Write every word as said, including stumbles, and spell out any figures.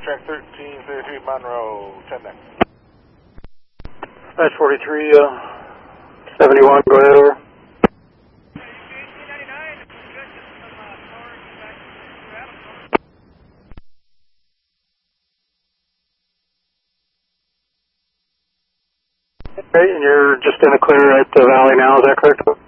track thirteen thirty-three Monroe, ten next. Dispatch forty-three, uh, seventy-one, go ahead, over. Okay, and you're just in the clear at the valley now, is that correct?